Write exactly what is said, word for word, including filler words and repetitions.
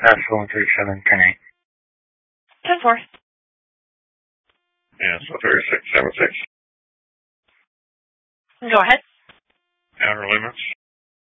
That's one three seven ten eight. ten four. Yeah, so thirty-six seven six. Go ahead. Outer limits.